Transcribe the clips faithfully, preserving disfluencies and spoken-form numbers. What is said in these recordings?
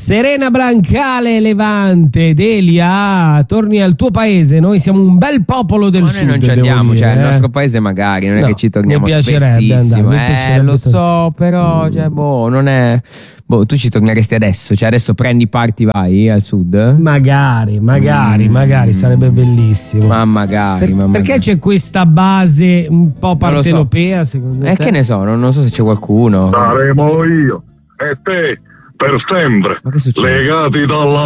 Serena Brancale Levante. Delia, torni al tuo paese, noi siamo un bel popolo del Ma sud. noi non ci andiamo, dire, cioè eh? il nostro paese magari, non è No, che ci torniamo mi piacerebbe spessissimo, andare, mi eh, piacerebbe lo so, tanto. però, cioè, boh, non è... Boh, tu ci torneresti adesso, cioè adesso prendi parti, vai al sud? Magari, magari, Mm. magari sarebbe bellissimo. Ma magari, Per- ma perché magari. c'è questa base un po' Non lo so. partenopea, secondo Eh, te? che ne so, non, non so se c'è qualcuno. Saremo io e te per sempre, Ma che succede? legati dalla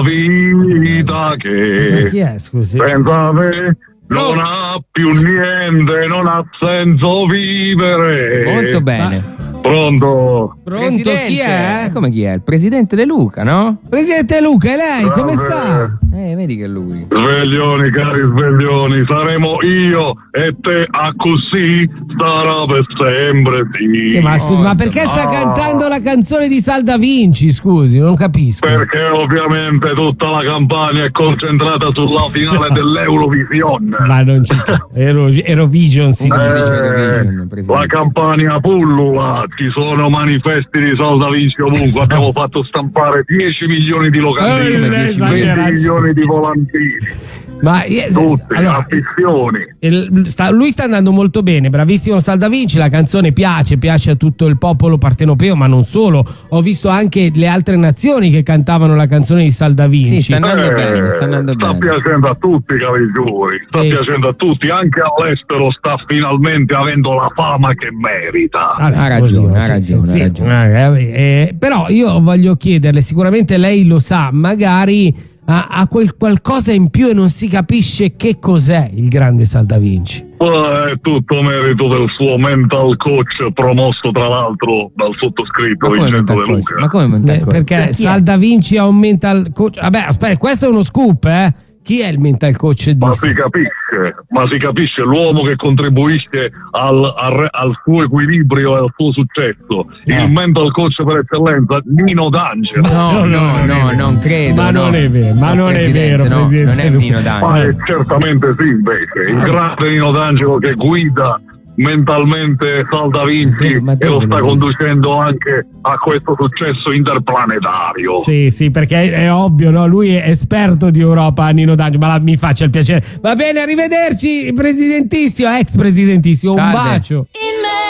vita Ma che chi è, scusi? senza te non ha più niente, non ha senso vivere. Molto bene. Pronto? Pronto, chi è? Eh, Come chi è? Il presidente De Luca, no? Presidente Luca, e lei come sta? Eh, vedi che è lui. Sveglioni, cari sveglioni, saremo io e te a così starà per sempre, sì. Sì, ma scusi, ma perché sta Ah. cantando la canzone di Sal Da Vinci? Scusi, non capisco. Perché ovviamente tutta la campagna è concentrata sulla finale dell'Eurovision. Ma non ci Euro, Eurovision si Come si dice. dice Eh, Eurovision, presidente? la campagna pullula, ci sono manifesti di Sal Da Vinci ovunque, abbiamo fatto stampare dieci milioni di Eh, locandine, venti esagerazione. milioni di volantini, Ma eh, tutti, allora, affissioni. il- sta- lui sta andando molto bene, bravissimo Sal Da Vinci, la canzone piace, piace a tutto il popolo partenopeo, ma non solo. Ho visto anche le altre nazioni che cantavano la canzone di Sal Da Vinci. Sì, sta andando Eh, bene, sta andando sta bene. piacendo a tutti, cari giuri, sta Sì. piacendo a tutti, anche all'estero sta finalmente avendo la fama che merita. Vabbè, Ha ragione, oddio, ha sì, ragione, sì, ha ragione. eh, vabbè, eh, però io voglio chiederle, sicuramente lei lo sa, magari ha, ha quel qualcosa in più e non si capisce che cos'è il grande Sal Da Vinci. Ma è tutto merito del suo mental coach, promosso tra l'altro dal sottoscritto Ma come Vincenzo mental De coach? Luca. Ma come mental Eh, coach? perché Chi è? Sal Da Vinci ha un mental coach. Vabbè, aspetta, questo è uno scoop, eh? Chi è il mental coach di Ma si capisce, ma si capisce l'uomo che contribuisce al, al, al suo equilibrio e al suo successo. No. Il mental coach per eccellenza, Nino D'Angelo. No, no, no, non credo. Ma no. non è vero, ma No, non è presidente, vero, no, presidente non è Luca. Nino Ma D'Angelo. è certamente sì, invece. Il grande Nino D'Angelo che guida mentalmente Sal Da Vinci Ma e dove lo sta lo- conducendo anche a questo successo interplanetario. Sì, sì, perché è ovvio, no? Lui è esperto di Europa, Nino D'Angelo, ma la- mi faccia il piacere. Va bene, arrivederci, presidentissimo, ex presidentissimo, un Salve. bacio. In me